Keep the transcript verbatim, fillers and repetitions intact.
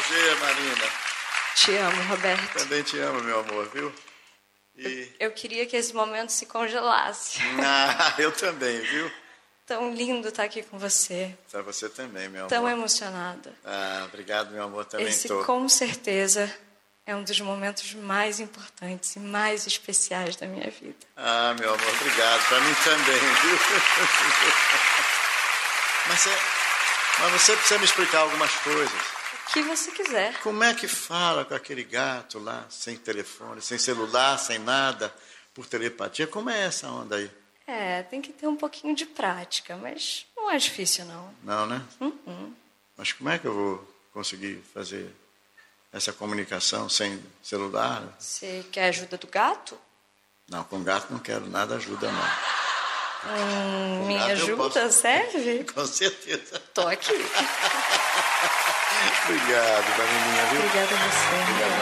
prazer, Marina. Te amo, Roberto. Também te amo, meu amor, viu? E... Eu, eu queria que esse momento se congelasse. Ah, eu também, viu? Tão lindo estar aqui com você. Pra você também, meu amor. Tão emocionada. Ah, obrigado, meu amor, também Esse, tô. com certeza, é um dos momentos mais importantes e mais especiais da minha vida. Ah, meu amor, obrigado. Pra mim também, viu? Mas, você, mas você precisa me explicar algumas coisas. O que você quiser. Como é que fala com aquele gato lá, sem telefone, sem celular, sem nada, por telepatia? Como é essa onda aí? É, tem que ter um pouquinho de prática, mas não é difícil, não. Não, né? Uh-uh. Mas como é que eu vou conseguir fazer essa comunicação sem celular? Você quer ajuda do gato? Não, com gato não quero nada ajuda, não. Hum, minha gato eu ajuda posso- serve? Com certeza. Tô aqui. Obrigado, Marininha, viu? Obrigada a você. Obrigado.